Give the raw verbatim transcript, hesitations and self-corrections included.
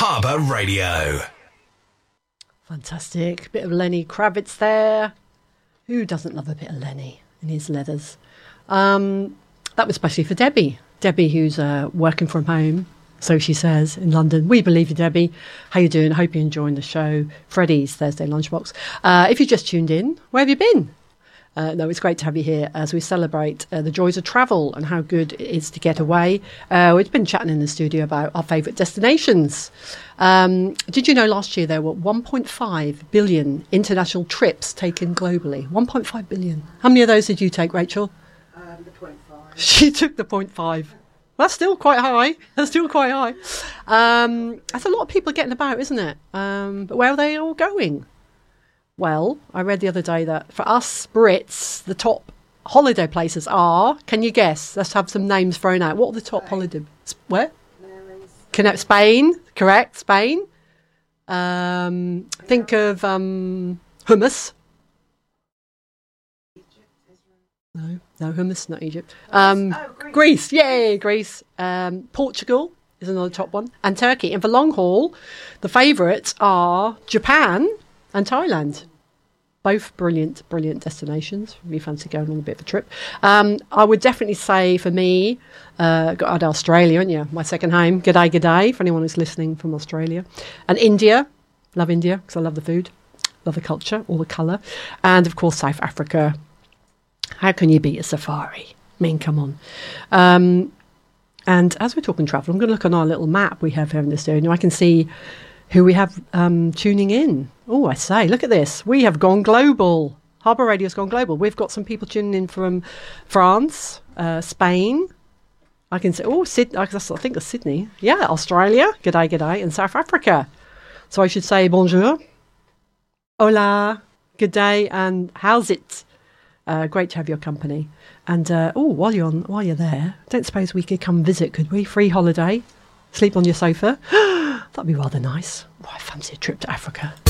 Harbour Radio. Fantastic. Bit of Lenny Kravitz there. Who doesn't love a bit of Lenny in his leathers? Um, that was especially for Debbie. Debbie, who's uh, working from home, so she says, in London. We believe you, Debbie. How you doing? Hope you're enjoying the show. Freddie's Thursday Lunchbox. Uh, if you just tuned in, where have you been? Uh, no, it's great to have you here as we celebrate uh, the joys of travel and how good it is to get away. Uh, we've been chatting in the studio about our favourite destinations. Um, did you know last year there were one point five billion international trips taken globally? one point five billion. How many of those did you take, Rachel? Um, the point five. She took the point five. That's still quite high. That's still quite high. Um, that's a lot of people getting about, isn't it? Um, but where are they all going? Well, I read the other day that for us Brits, the top holiday places are, can you guess? Let's have some names thrown out. What are the top Spain. holiday? Where? Can Spain, correct, Spain. Um, think of um, hummus. No, no hummus, not Egypt. Um, oh, Greece. Greece, yay, Greece. Um, Portugal is another top one. And Turkey. And for long haul, the favourites are Japan and Thailand. Both brilliant, brilliant destinations. Really fancy going on a bit of a trip. Um, I would definitely say for me, uh, got out Australia, haven't you? My second home. G'day, g'day, for anyone who's listening from Australia. And India. Love India because I love the food, love the culture, all the colour. And of course, South Africa. How can you beat a safari? I mean, come on. Um, and as we're talking travel, I'm going to look on our little map we have here in the studio. I can see who we have um, tuning in. Oh, I say, look at this. We have gone global. Harbour Radio's gone global. We've got some people tuning in from France, uh, Spain. I can say, oh, Syd- I think of Sydney. Yeah, Australia. G'day, g'day. And South Africa. So I should say bonjour, hola, g'day, and how's it? Uh, great to have your company. And, uh, oh, while you're on, while you're there, don't suppose we could come visit, could we? Free holiday. Sleep on your sofa. That'd be rather nice. Oh, I fancy a trip to Africa.